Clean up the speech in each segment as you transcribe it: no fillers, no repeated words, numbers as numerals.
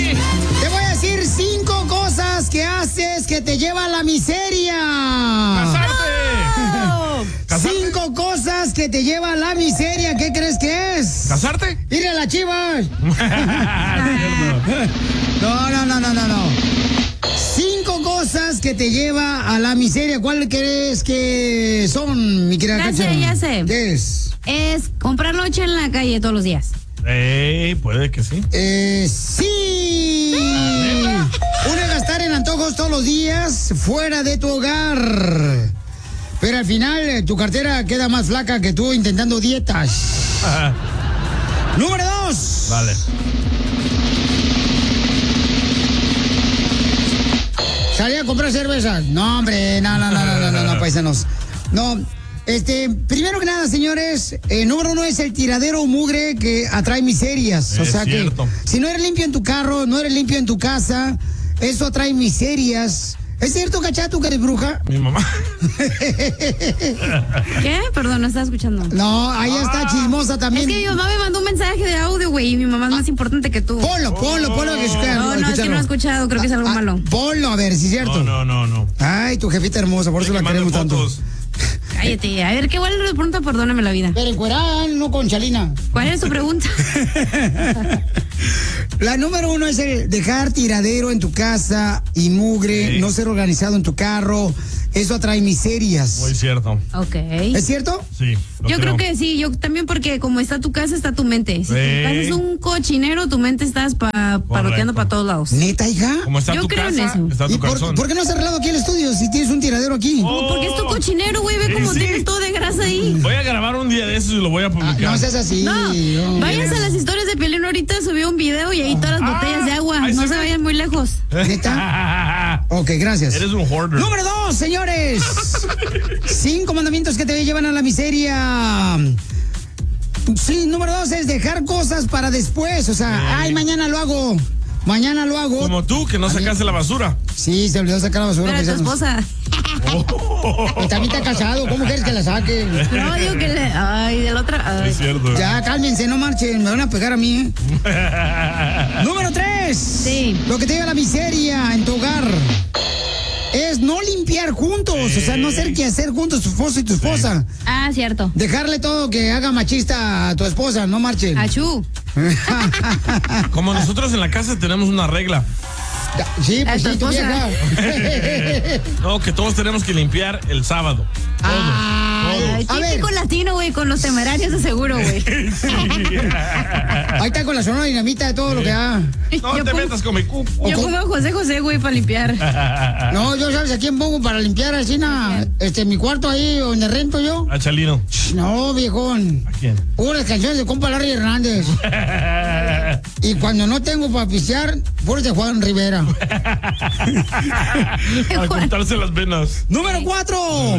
Te voy a decir 5 cosas que haces que te llevan a la miseria. ¿Casarte? 5 cosas que te llevan a la miseria. ¿Qué crees que es? ¿Casarte? ¡Ir a las Chivas! No. 5 cosas que te lleva a la miseria. ¿Cuál crees que son, mi querida Cacha? Ya sé. ¿Qué es? Es comprar noche en la calle todos los días. Puede que sí. Sí. Uno es gastar en antojos todos los días fuera de tu hogar. Pero al final tu cartera queda más flaca que tú intentando dietas. Número 2. Vale. Salí a comprar cerveza. No, hombre, no, paisanos. No, primero que nada, señores, número 1 es el tiradero mugre que atrae miserias. O sea cierto. que si no eres limpio en tu carro, no eres limpio en tu casa, eso atrae miserias. ¿Es cierto, Cacha, tú que eres bruja? Mi mamá. ¿Qué? Perdón, no estaba escuchando. No, ahí está chismosa también. Es que mi mamá me mandó un mensaje de audio, güey, y mi mamá es más importante que tú. Ponlo, que escucha. No, es que no he escuchado, creo que es algo malo. Ponlo, a ver, si es cierto. No. Ay, tu jefita hermosa, por eso la queremos tanto. Cállate, a ver, ¿qué igual le pregunta? Perdóname la vida. Pero encuerada, no con chalina. ¿Cuál es tu pregunta? La número 1 es el dejar tiradero en tu casa y mugre, no ser organizado en tu carro. Eso atrae miserias. Muy cierto. Ok. ¿Es cierto? Sí. Yo creo que sí, yo también, porque como está tu casa, está tu mente. Si tu casa es un cochinero, tu mente estás paroteando para todos lados. ¿Neta, hija? Como está Yo tu creo en casa, eso. está tu ¿Y calzón. por qué no has arreglado aquí el estudio si tienes un tiradero aquí? Porque es tu cochinero, güey, ve cómo tienes todo de grasa ahí. Voy a grabar un día de esos y lo voy a publicar. No seas así. No, váyanse a las historias de Piolín ahorita, subió un video y ahí todas las botellas de agua. ahí No se se ve. vayan muy lejos. ¿Neta? Ok, gracias. Eres un hoarder. Número 2, señores. 5 mandamientos que te llevan a la miseria. Sí, número 2 es dejar cosas para después. O sea, mañana lo hago. Como tú, que no sacaste la basura. Sí, se olvidó sacar la basura. Pero tu paisanos. esposa. Y también está casado. ¿Cómo quieres que la saque? No, digo que le... Ay, del otro... Ay. Es cierto. Ya, cálmense, no marchen. Me van a pegar a mí, Número 3. Sí. Lo que te lleva a la miseria en tu hogar es no limpiar juntos. O sea, no hacer que hacer juntos tu esposo y tu esposa. Ah, cierto. Dejarle todo que haga machista a tu esposa, no marchen. Achú. Como nosotros en la casa tenemos una regla. Sí, A pues tu sí, tu esposa. vieja. No, que todos tenemos que limpiar el sábado. Ay, A ver. típico latino, güey, con los temerarios de seguro, güey. Ahí está con la sonora dinamita de todo lo que haga. No te metas con mi cupo. Yo pongo a José, güey, para limpiar. No, yo sabes a quién pongo para limpiar así, mi cuarto ahí donde rento yo. A Chalino. No, viejón. ¿A quién? Puras canciones de compa Larry Hernández. Y cuando no tengo para pistear, puras de Juan Rivera. A cortarse las venas. Número 4.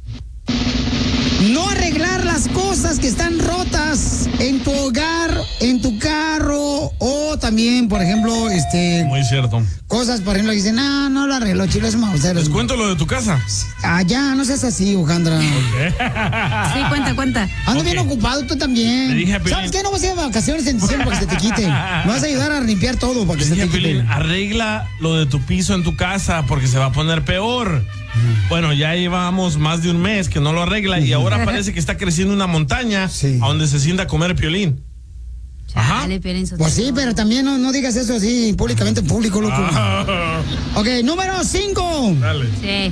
No arreglar las cosas que están rotas en tu hogar, en tu carro, o también, por ejemplo, Muy cierto. cosas, por ejemplo, que dicen, no lo arreglo, chilo, es mausero. ¿Les cuento lo de tu casa? Ya, no seas así, Ujandra. Sí, cuenta. Ando bien ocupado, tú también. Le dije a Piolín. ¿Sabes qué? No vas a ir de vacaciones en diciembre para que se te quite. Me vas a ayudar a limpiar todo para que se Dije, te quite. Piolín, arregla lo de tu piso en tu casa porque se va a poner peor. Bueno, ya llevamos más de un mes que no lo arregla y ahora parece que está creciendo una montaña a donde se sienta a comer Piolín. Ajá. Dale, Piolín, Pues sí, pero también no digas eso así públicamente en público, loco. Ok, número 5. Dale. Sí.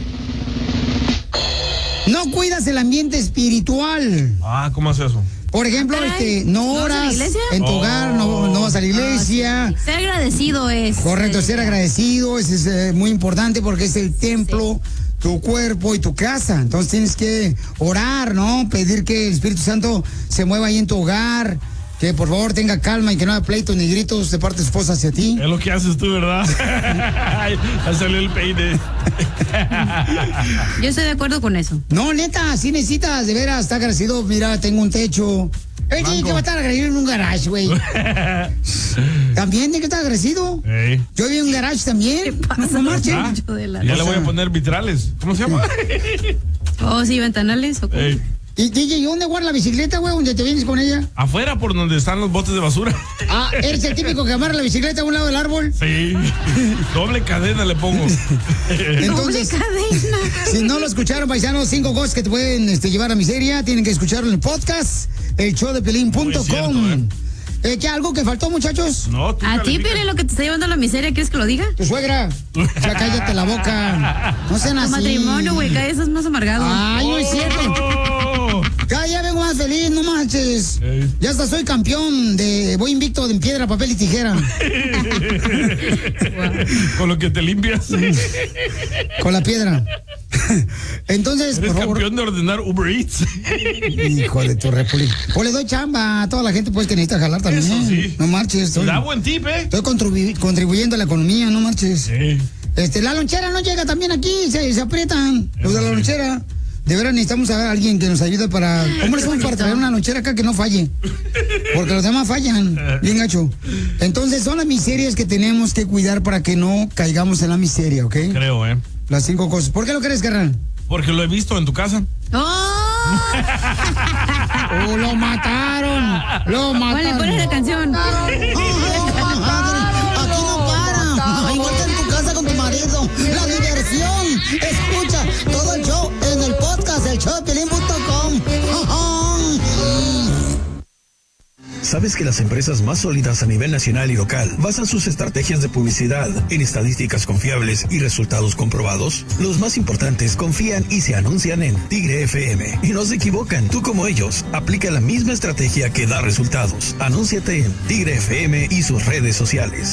No cuidas el ambiente espiritual. ¿Cómo haces eso? Por ejemplo, Caray, no ¿no vas a la oras iglesia? en tu hogar, no vas a la iglesia. Ser agradecido es. Correcto, ser agradecido, eso es muy importante porque es el templo, tu cuerpo y tu casa. Entonces tienes que orar, ¿no? Pedir que el Espíritu Santo se mueva ahí en tu hogar, que por favor tenga calma y que no haya pleitos ni gritos de parte de su esposa hacia ti. Es lo que haces tú, ¿verdad? Ya salió el peine. Yo estoy de acuerdo con eso. No, neta, sí necesitas, de veras, estar agradecido. Mira, tengo un techo. Sí, que va a estar agradecido en un garage, güey. También tiene que estar agradecido. Ey. Yo vi un garage también. No marchen. Ah, Mucho de la- Ya le voy a poner vitrales. ¿Cómo se llama? Oh, sí, ventanales. ¿O cómo? Ey. Y DJ, ¿dónde guarda la bicicleta, güey? ¿Dónde te vienes con ella? Afuera, por donde están los botes de basura. Ah, ¿eres el típico que amarra la bicicleta a un lado del árbol? Sí. Doble cadena le pongo. Entonces, doble cadena. Si no lo escucharon, paisanos, 5 cosas que te pueden llevar a miseria, tienen que escucharlo en el podcast, elshowdepiolín.com. ¿Qué algo que faltó, muchachos? No, tú a ti, Piolín, lo que te está llevando a la miseria, ¿quieres que lo diga? Tu suegra. Ya cállate la boca. No sean así. Tu matrimonio, güey, cada vez es más amargado. Ay, no es cierto. Ya vengo más feliz, no manches. Ya hasta soy campeón voy invicto en piedra, papel y tijera. Con lo que te limpias. Con la piedra. Entonces, eres por favor, campeón de ordenar Uber Eats. Hijo de tu república. Pues le doy chamba a toda la gente pues que necesita jalar también. Eso sí. No marches. Da buen tip, Estoy contribuyendo a la economía, no marches. Sí. La lonchera no llega también aquí, se aprietan los de la lonchera. De veras necesitamos a alguien que nos ayude para... ¿Cómo le hacemos para traer una lonchera acá que no falle? Porque los demás fallan, bien gacho. Entonces son las miserias que tenemos que cuidar para que no caigamos en la miseria, ¿ok? Creo, Las 5 cosas. ¿Por qué lo crees, carnal? Porque lo he visto en tu casa. ¡Oh! Lo mataron. Lo mataron. Vale, pones la canción. Aquí no para. Igual que en tu casa con tu marido. La diversión. Escucha todo el show en el podcast, elshowdepiolín.com. ¿Sabes que las empresas más sólidas a nivel nacional y local basan sus estrategias de publicidad en estadísticas confiables y resultados comprobados? Los más importantes confían y se anuncian en Tigre FM. Y no se equivocan, tú como ellos, aplica la misma estrategia que da resultados. Anúnciate en Tigre FM y sus redes sociales.